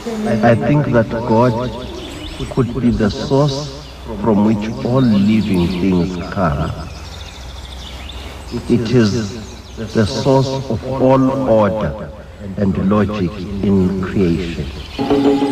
I think that God could be the source from which all living things come. It is the source of all order and logic in creation.